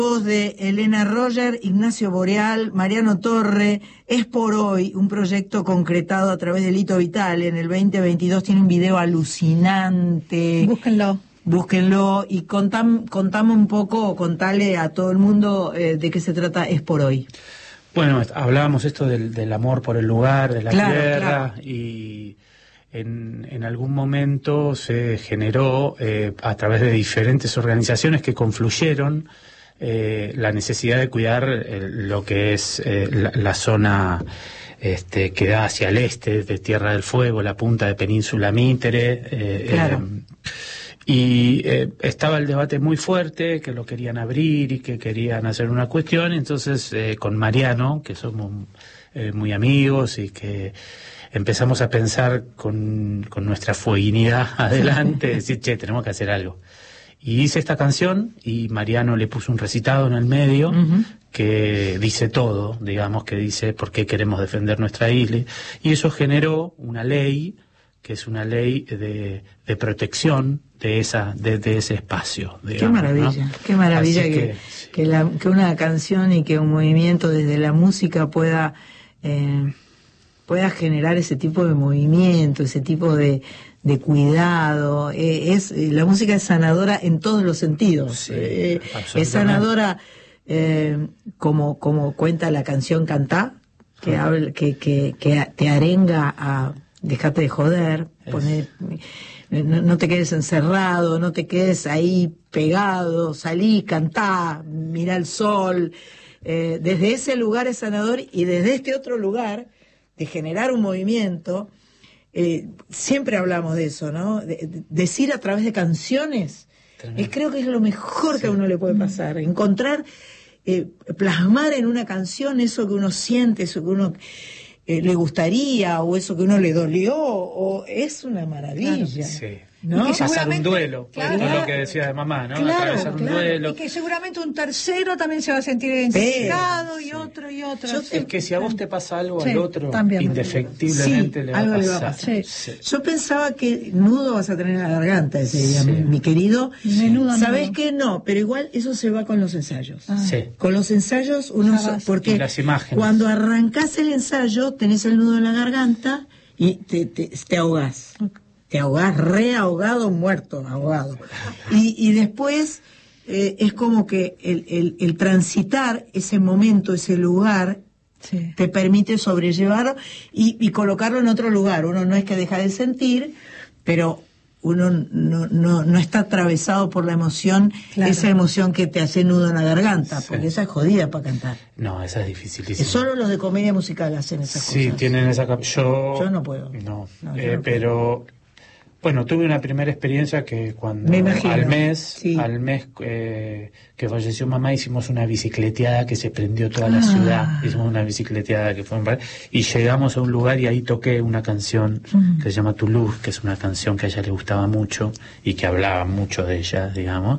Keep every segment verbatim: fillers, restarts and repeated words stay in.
Voz de Elena Roger, Ignacio Boreal, Mariano Torre. Es por hoy, un proyecto concretado a través de Lito Vitale. En el veinte veintidós tiene un video alucinante. Búsquenlo. Búsquenlo y contam, contame un poco, contale a todo el mundo eh, de qué se trata Es por hoy. Bueno, hablábamos esto del, del amor por el lugar, de la claro, tierra, claro. y en, en algún momento se generó eh, a través de diferentes organizaciones que confluyeron eh, la necesidad de cuidar eh, lo que es eh, la, la zona este, que da hacia el este de Tierra del Fuego, la punta de Península Mitre. Eh, claro. eh, Y eh, estaba el debate muy fuerte, que lo querían abrir y que querían hacer una cuestión. Entonces, eh, con Mariano, que somos eh, muy amigos y que empezamos a pensar con, con nuestra fueguinidad adelante, decir, che, tenemos que hacer algo. Y hice esta canción y Mariano le puso un recitado en el medio, uh-huh, que dice todo, digamos, que dice por qué queremos defender nuestra isla. Y eso generó una ley, que es una ley de, de protección de esa de, de ese espacio, digamos, qué maravilla, ¿no? Qué maravilla que, que, que, la, que una canción y que un movimiento desde la música pueda eh, pueda generar ese tipo de movimiento, ese tipo de, de cuidado. Eh, es la música es sanadora en todos los sentidos. Sí, eh, es sanadora eh, como como cuenta la canción Cantá, que uh-huh, habla, que, que que te arenga a dejate de joder, poner, no, no te quedes encerrado, no te quedes ahí pegado, salí, cantá, mirá el sol. Eh, desde ese lugar es sanador, y desde este otro lugar de generar un movimiento, eh, siempre hablamos de eso, ¿no? De, de, decir a través de canciones, es, creo que es lo mejor, sí, que a uno le puede pasar, encontrar, eh, plasmar en una canción eso que uno siente, eso que uno Eh, le gustaría, o eso que uno le dolió, o es una maravilla. Claro, sí. ¿No? Y pasar un duelo, claro, todo lo que decía de mamá, ¿no? Claro, atravesar un claro. duelo. Y que seguramente un tercero también se va a sentir identificado, y sí, otro y otro. Yo, sí. Es que si a vos te pasa algo, sí, al otro también, indefectiblemente sí, le, va algo a le va a pasar. pasar. Sí. Yo pensaba que nudo vas a tener en la garganta ese día, sí, mi, mi querido. Menudo, ¿Sabés nudo. que no? Pero igual eso se va con los ensayos. Ah. Sí. Con los ensayos uno... So, porque y las imágenes. Cuando arrancás el ensayo tenés el nudo en la garganta y te, te, te ahogás. Okay. Te ahogás, re ahogado, muerto, ahogado. Y, y después eh, es como que el, el, el transitar ese momento, ese lugar, sí, te permite sobrellevarlo y, y colocarlo en otro lugar. Uno no es que deja de sentir, pero uno no, no, no está atravesado por la emoción, claro, esa emoción que te hace nudo en la garganta, sí, porque esa es jodida para cantar. No, esa es dificilísima. Solo los de comedia musical hacen esas sí, cosas. Sí, tienen esa... Yo, yo no puedo. No, no eh, no pero... Puedo. Bueno, tuve una primera experiencia que cuando al mes, sí, al mes eh, que falleció mamá, hicimos una bicicleteada que se prendió toda la ah. ciudad. Hicimos una bicicleteada que fue un... y llegamos a un lugar y ahí toqué una canción mm. que se llama Tu Luz, que es una canción que a ella le gustaba mucho y que hablaba mucho de ella, digamos.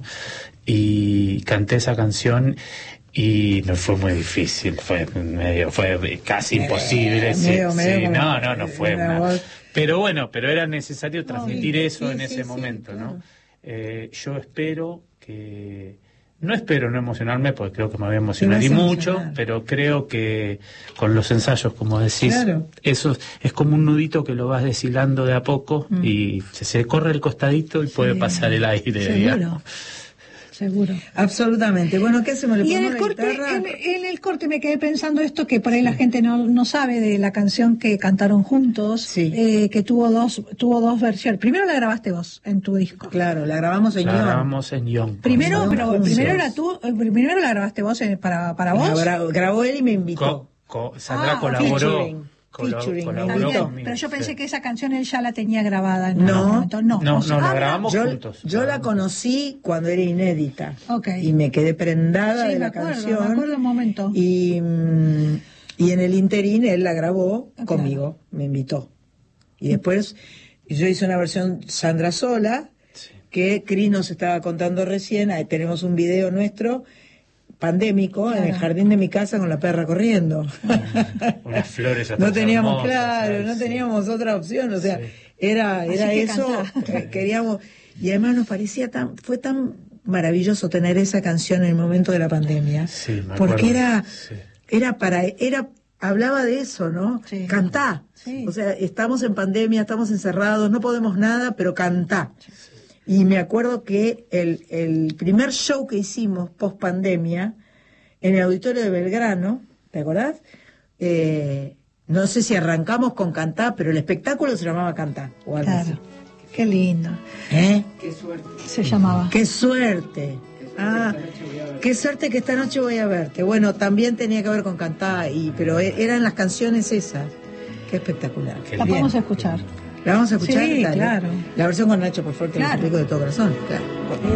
Y canté esa canción y no fue muy difícil, fue medio, fue casi imposible. Eh, sí, medio, sí, medio no, no, no fue una... Voz. Pero bueno, pero era necesario transmitir oh, eso sí, en sí, ese sí, momento, claro. ¿no? Eh, yo espero que... No espero no emocionarme, porque creo que me voy a emocionar y mucho, pero creo que con los ensayos, como decís, claro, eso es como un nudito que lo vas deshilando de a poco mm. y se, se corre el costadito y sí, puede pasar el aire, seguro. digamos. Seguro. Absolutamente. Bueno, ¿qué hacemos? ¿Le y en el, corte, en, en el corte me quedé pensando esto, que por ahí sí, la gente no, no sabe de la canción que cantaron juntos, sí, eh, que tuvo dos tuvo dos versiones. Primero la grabaste vos en tu disco. Claro, la grabamos en La Ion. grabamos en Ion. Primero, pero primero era tú, primero la grabaste vos para, para vos. La gra grabó él y me invitó. Co, co, Sandra ah, colaboró. Featuring. Featuring, colaboró pero yo pensé sí, que esa canción él ya la tenía grabada en no, algún momento. No, no, o sea, no, la ah, grabamos yo, juntos. Yo la conocí cuando era inédita. Okay. Y me quedé prendada sí, de la acuerdo, canción. Me acuerdo un momento. Y, y en el interín él la grabó okay, conmigo, me invitó. Y después yo hice una versión Sandra sola, sí, que Cris nos estaba contando recién. Ahí tenemos un video nuestro pandémico, claro, en el jardín de mi casa con la perra corriendo. Unas flores atrás. No teníamos, hermosas, claro, ¿sabes? no teníamos sí, otra opción, o sea, sí, era, era eso, que queríamos, y además nos parecía tan, fue tan maravilloso tener esa canción en el momento de la pandemia. Sí, me porque acuerdo. era, sí. era para, era, hablaba de eso, ¿no? Sí. Cantá. Sí. O sea, estamos en pandemia, estamos encerrados, no podemos nada, pero cantá. Sí. Y me acuerdo que el, el primer show que hicimos post pandemia en el auditorio de Belgrano, ¿te acordás? Eh, no sé si arrancamos con Cantá, pero el espectáculo se llamaba Cantá. O algo claro. así. Qué lindo. ¿Eh? Qué suerte. Se llamaba. Qué suerte. Ah, qué suerte que esta noche voy a verte. Bueno, también tenía que ver con Cantá, y, pero eran las canciones esas. Qué espectacular. Qué la vamos a escuchar. ¿La vamos a escuchar? Sí, Dale. claro. La versión con Nacho, por favor, te claro. lo explico de todo corazón. Claro.